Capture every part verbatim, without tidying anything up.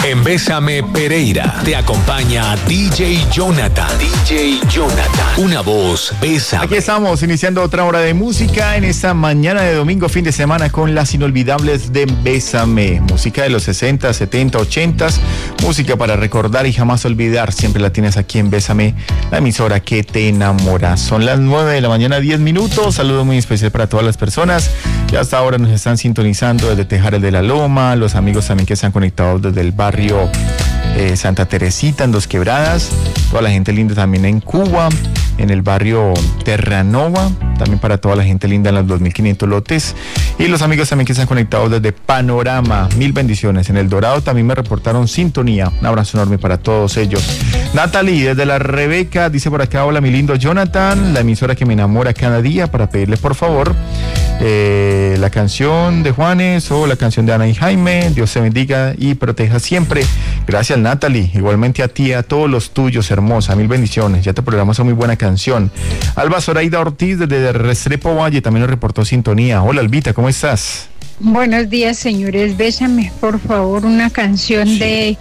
En Bésame Pereira te acompaña D J Jonathan. D J Jonathan. Una voz, Bésame. Aquí estamos iniciando otra hora de música en esta mañana de domingo, fin de semana, con las inolvidables de Bésame. Música de los sesenta, setenta, ochenta. Música para recordar y jamás olvidar. Siempre la tienes aquí en Bésame, la emisora que te enamora. Son las nueve de la mañana, diez minutos. Saludo muy especial para todas las personas que hasta ahora nos están sintonizando desde Tejares de la Loma. Los amigos también que están conectados desde el barrio eh, Santa Teresita, en Dos Quebradas. Toda la gente linda también en Cuba, en el barrio Terranova, también para toda la gente linda en los dos mil quinientos lotes, y los amigos también que están conectados desde Panorama. Mil bendiciones. En El Dorado también me reportaron sintonía. Un abrazo enorme para todos ellos. Natalie desde La Rebeca dice por acá: hola mi lindo Jonathan, la emisora que me enamora cada día, para pedirle por favor eh, la canción de Juanes o la canción de Ana y Jaime. Dios te bendiga y proteja siempre. Gracias, Natalie. Igualmente a ti, a todos los tuyos, hermosa. Mil bendiciones. Ya te programamos una muy buena canción. Alba Zoraida Ortiz desde Restrepo Valle también nos reportó sintonía. Hola, Albita, ¿cómo estás? Buenos días, señores. Bésame, por favor, una canción sí. de...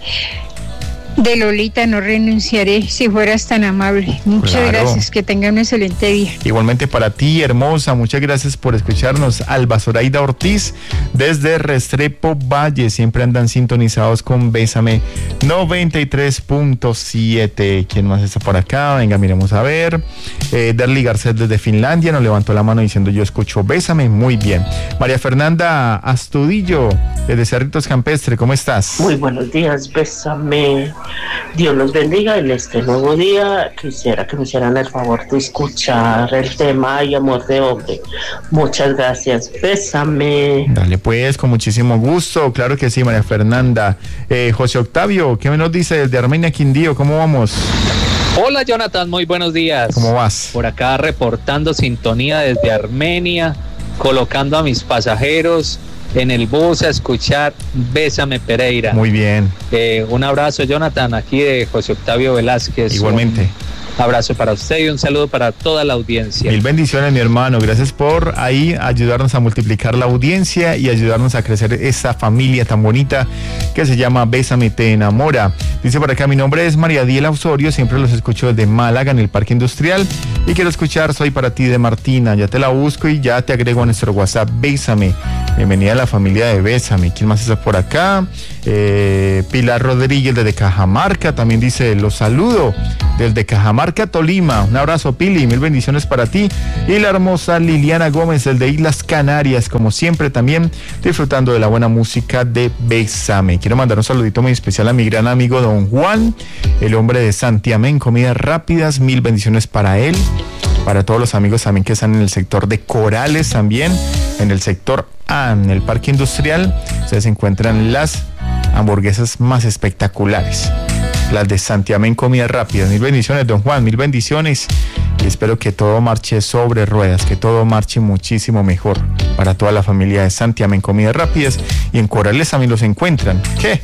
de Lolita, No renunciaré, si fueras tan amable. Muchas claro. gracias, que tengan un excelente día. Igualmente para ti, hermosa, muchas gracias por escucharnos. Alba Zoraida Ortiz desde Restrepo Valle, siempre andan sintonizados con Bésame noventa y tres punto siete. ¿Quién más está por acá? Venga, miremos a ver. eh, Darly Garcés desde Finlandia nos levantó la mano diciendo: yo escucho Bésame. Muy bien. María Fernanda Astudillo desde Cerritos Campestre, ¿cómo estás? Muy buenos días, Bésame. Dios los bendiga en este nuevo día. Quisiera que me hicieran el favor de escuchar el tema Ay, amor de hombre. Muchas gracias. Bésame. Dale pues, con muchísimo gusto. Claro que sí, María Fernanda. eh, José Octavio, ¿qué me nos dice desde Armenia, Quindío? ¿Cómo vamos? Hola Jonathan, muy buenos días. ¿Cómo vas? Por acá reportando sintonía desde Armenia, colocando a mis pasajeros en el bus a escuchar Bésame Pereira. Muy bien. Eh, un abrazo, Jonathan, aquí de José Octavio Velázquez. Igualmente. Un abrazo para usted y un saludo para toda la audiencia. Mil bendiciones, mi hermano. Gracias por ahí ayudarnos a multiplicar la audiencia y ayudarnos a crecer esa familia tan bonita que se llama Bésame te enamora. Dice por acá: mi nombre es María Diela Osorio, siempre los escucho desde Málaga en el Parque Industrial y quiero escuchar Soy para ti de Martina. Ya te la busco y ya te agrego a nuestro WhatsApp. Bésame. Bienvenida a la familia de Bésame. ¿Quién más está por acá? Eh, Pilar Rodríguez desde Cajamarca también dice: los saludo desde Cajamarca, Tolima. Un abrazo, Pili, mil bendiciones para ti. Y la hermosa Liliana Gómez desde Islas Canarias, como siempre también disfrutando de la buena música de Bésame. Quiero mandar un saludito muy especial a mi gran amigo Don Juan, el hombre de Santiamén, comidas rápidas. Mil bendiciones para él. Para todos los amigos también que están en el sector de Corales, también en el sector A, en el Parque Industrial, ustedes encuentran las hamburguesas más espectaculares, las de Santiamén Comidas Rápidas. Mil bendiciones, don Juan, mil bendiciones, y espero que todo marche sobre ruedas, que todo marche muchísimo mejor para toda la familia de Santiamén Comidas Rápidas. Y en Corales también los encuentran. ¿Qué?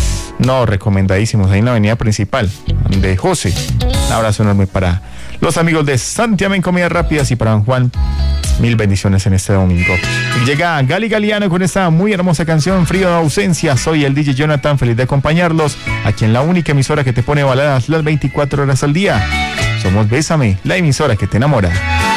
No, recomendadísimos, ahí en la avenida principal de José. Un abrazo enorme para los amigos de Santiamén Comidas Rápidas y para don Juan. Mil bendiciones en este domingo. Llega Gali Galiano con esta muy hermosa canción, Frío de Ausencia. Soy el D J Jonathan, feliz de acompañarlos aquí en la única emisora que te pone baladas las veinticuatro horas al día. Somos Bésame, la emisora que te enamora.